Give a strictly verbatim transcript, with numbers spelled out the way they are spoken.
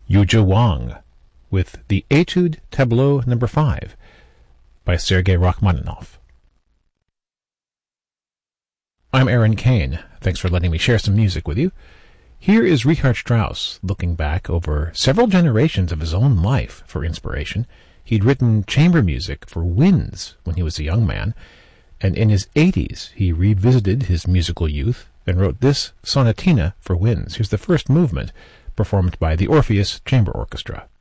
Yuzha Wang with the Etude Tableau number five by Sergei Rachmaninoff. I'm Aaron Kane. Thanks for letting me share some music with you. Here is Richard Strauss looking back over several generations of his own life for inspiration. He'd written chamber music for winds when he was a young man, and in his eighties he revisited his musical youth and wrote this sonatina for winds. Here's the first movement, performed by the Orpheus Chamber Orchestra.